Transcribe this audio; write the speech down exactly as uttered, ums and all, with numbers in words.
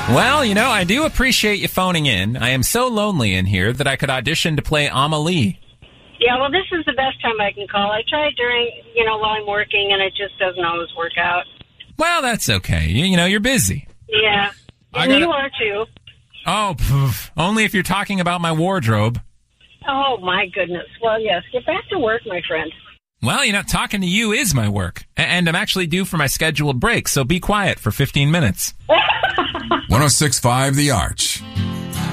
Well, you know, I do appreciate you phoning in. I am so lonely in here that I could audition to play Amelie. Yeah, well, this is the best time I can call. I tried during, you know, while I'm working, and it just doesn't always work out. Well, that's okay. You, you know, you're busy. Yeah. I And gotta- you are, too. Oh, poof. Only if you're talking about my wardrobe. Oh, my goodness. Well, yes, get back to work, my friend. Well, you know, talking to you is my work. A- And I'm actually due for my scheduled break, so be quiet for fifteen minutes. one oh six point five The Arch.